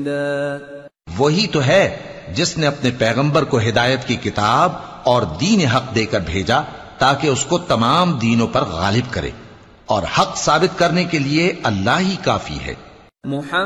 رسولا वही तो है जिसने अपने पैगंबर को हिदायत की किताब और दीन हक देकर भेजा ताकि उसको तमाम दीनों पर गालिब करे, और हक साबित करने के लिए अल्लाह ही काफी है।